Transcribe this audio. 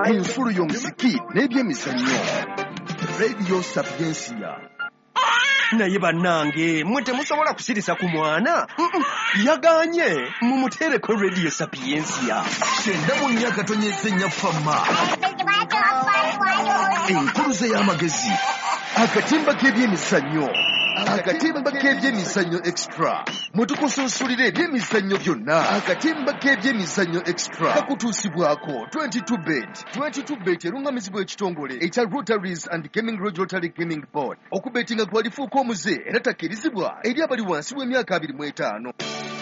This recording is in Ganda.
ensulu y'omuziki n'ebyemizannyo. Radio Sapiencia. Naye bannange mwe temusobola kusirisa ku mwana yaganye mumutereko Radio Sapiencia. Kyenda mu nnyaka tonyesenya fama. Enkuluze y'amagezi. Akatimba k'ebyemizannyo. Akatimba k'ebyemizannyo extra. Mutukusunsulira ebyemizannyo byonna. Akatimba k'ebyemizannyo extra kakutuusibwako 22bet. 22bet erungamizibwa ekitongole ekya Rotaries and Gaming Lodge Rotary Gaming Board. Okubetinga kwalifuuka omuze era takkirizibwa eri abali wansi w'emyaka 25.